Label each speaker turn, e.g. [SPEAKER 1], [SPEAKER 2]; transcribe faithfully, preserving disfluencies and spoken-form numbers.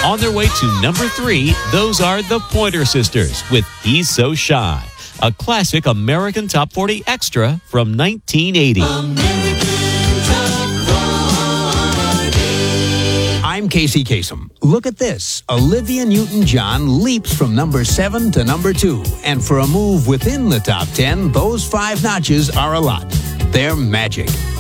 [SPEAKER 1] On their way to number three, those are the Pointer Sisters with He's So Shy, a classic American Top forty extra from nineteen eighty.
[SPEAKER 2] I'm Casey Kasem. Look at this. Olivia Newton-John leaps from number seven to number two. And for a move within the top ten, those five notches are a lot. They're magic.